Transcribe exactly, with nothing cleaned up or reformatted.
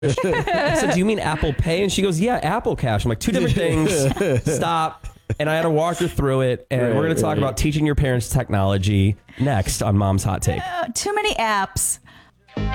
I said, do you mean Apple Pay? And she goes, yeah, Apple Cash. I'm like, two different things. Stop. And I had to walk her through it. And right, we're going to talk right. about teaching your parents technology next on Mom's Hot Take. Uh, too many apps.